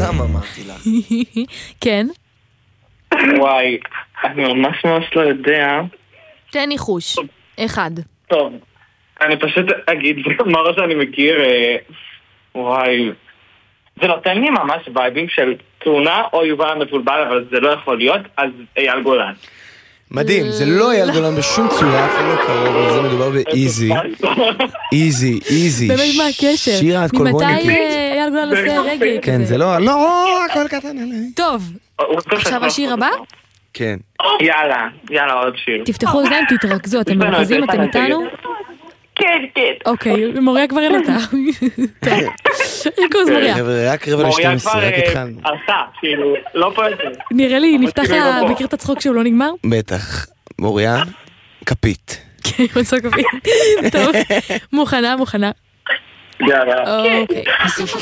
סתם אמרתי לך. כן. וואי, אני ממש לא יודע. תן ניחוש. אחד. טוב, אני פשוט אגיד מה שאני מכיר, וואי, זה נותן לי ממש וייבים של תאונה או יובל המבולבל, אבל זה לא יכול להיות, אז אייל גולן. מדהים, זה לא אייל גולן בשום צורה, אפילו לא קרוב, אבל זה מדובר באיזי. איזי. באמת מה הקשר? שירה את קולבוניקית. ממתי אייל גולן עושה רגל כזה? כן, זה לא, הכל קטן עליי. טוב, עכשיו השיר הבא? כן. יאללה, עוד שיר. תפתחו אוזניים, תתרכזו, אתם מרכזים, אתם איתנו? כן. אוקיי, מוריה כבר אין אותה. טוב, ריכוז מוריה. רק רבע ל-12, רק התחלנו. עשה, כאילו, לא פה את זה. נראה לי, נפתח לה מכיר את הצחוק שהוא לא נגמר? בטח. מוריה, כפית. כן, מצוא כפית. טוב, מוכנה. יאללה. אוקיי.